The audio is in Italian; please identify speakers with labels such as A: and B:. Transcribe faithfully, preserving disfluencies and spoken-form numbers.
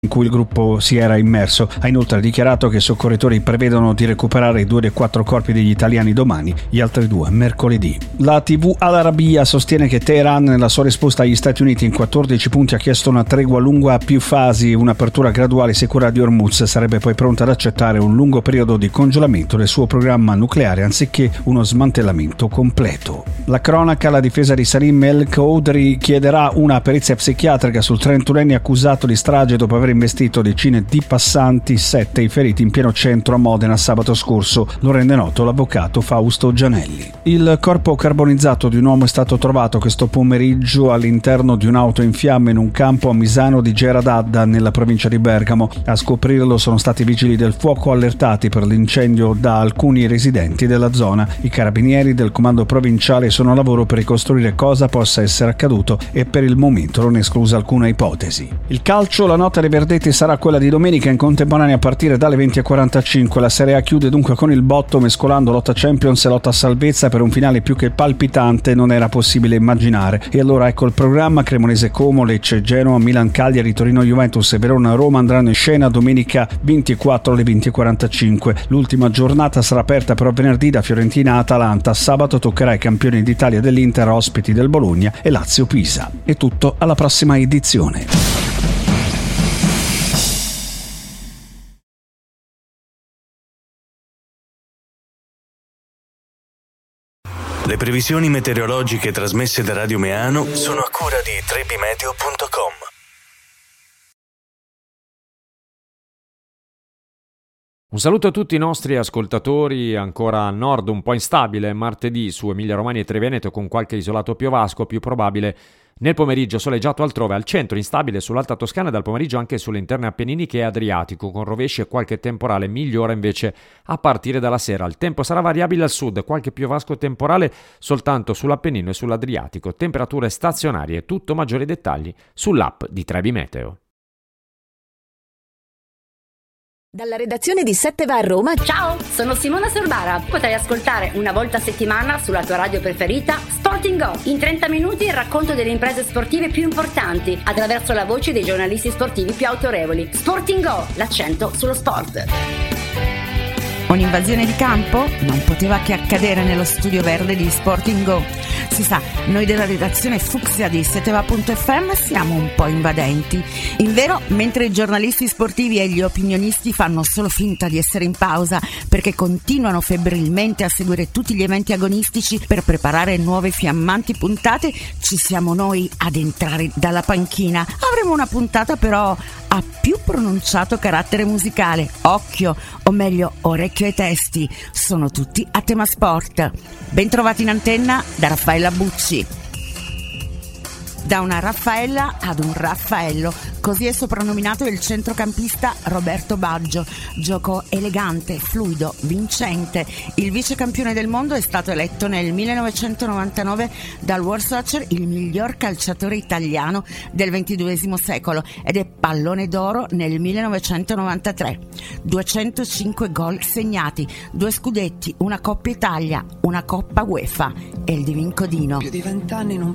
A: in cui il gruppo si era immerso. Ha inoltre dichiarato che i soccorritori prevedono di recuperare due dei quattro corpi degli italiani domani, gli altri due mercoledì. La tivù Al Arabiya sostiene che Teheran, nella sua risposta agli Stati Uniti in quattordici punti, ha chiesto una tregua lunga a più fasi, un'apertura graduale sicura di Hormuz. Sarebbe poi pronta ad accettare un lungo periodo di congelamento del suo programma nucleare anziché uno smantellamento completo. La cronaca: la difesa di Salim El Khoudry chiederà una perizia psichiatrica sul trentunenne accusato di strage dopo aver investito decine di passanti, sette i feriti in pieno centro a Modena sabato scorso. Lo rende noto l'avvocato Fausto Gianelli. Il corpo carbonizzato di un uomo è stato trovato questo pomeriggio all'interno di un'auto in fiamme in un campo a Misano di Geradadda, nella provincia di Bergamo. A scoprirlo sono stati i vigili del fuoco allertati per l'incendio da alcuni residenti della zona. I carabinieri del comando provinciale sono a lavoro per ricostruire cosa possa essere accaduto e per il momento non è esclusa alcuna ipotesi. Il calcio: la nota dei verdetti sarà quella di domenica in contemporanea a partire dalle venti e quarantacinque. La Serie A chiude dunque con il botto, mescolando lotta Champions e lotta a salvezza per un finale più che palpitante non era possibile immaginare. E allora ecco il programma: Cremonese Como, Lecce Genoa, Milan Cagliari, Torino Juventus e Verona Roma andranno in scena domenica ventiquattro alle venti e quarantacinque. L'ultima giornata sarà aperta però venerdì da Fiorentina Atalanta. Sabato toccherà ai campioni d'Italia dell'Inter, ospiti del Bologna, e Lazio Pisa. È tutto, alla prossima edizione.
B: Le previsioni meteorologiche trasmesse da Radio Meano sono a cura di trebimeteo punto com.
C: Un saluto a tutti i nostri ascoltatori. Ancora a nord un po' instabile martedì su Emilia-Romagna e Triveneto, con qualche isolato piovasco, più probabile nel pomeriggio soleggiato altrove. Al centro instabile sull'Alta Toscana e dal pomeriggio anche sulle interne Appenniniche e Adriatico, con rovesci e qualche temporale. Migliora invece a partire dalla sera. Il tempo sarà variabile al sud, qualche piovasco temporale soltanto sull'Appennino e sull'Adriatico. Temperature stazionarie. Tutto, maggiori dettagli sull'app di Trebi Meteo.
D: Dalla redazione di sette va a Roma.
E: Ciao, sono Simona Sorbara. Potrai ascoltare una volta a settimana sulla tua radio preferita Sporting Go. In trenta minuti il racconto delle imprese sportive più importanti attraverso la voce dei giornalisti sportivi più autorevoli. Sporting Go, l'accento sullo sport.
F: Un'invasione di campo? Non poteva che accadere nello studio verde di Sporting Go. Si sa, noi della redazione fucsia di seteva punto effe emme siamo un po' invadenti. Invero, mentre i giornalisti sportivi e gli opinionisti fanno solo finta di essere in pausa perché continuano febbrilmente a seguire tutti gli eventi agonistici per preparare nuove fiammanti puntate, ci siamo noi ad entrare dalla panchina. Avremo una puntata però a più pronunciato carattere musicale. Occhio, o meglio orecchio ai testi, sono tutti a tema sport. Bentrovati in antenna da Raffaella Bucci. Da una Raffaella ad un Raffaello, così è soprannominato il centrocampista Roberto Baggio. Gioco elegante, fluido, vincente. Il vice campione del mondo è stato eletto nel millenovecentonovantanove dal World Soccer il miglior calciatore italiano del ventiduesimo secolo ed è pallone d'oro nel millenovecentonovantatré. duecentocinque gol segnati, due scudetti, una Coppa Italia, una Coppa UEFA e il Divin Codino.
G: Più di vent'anni non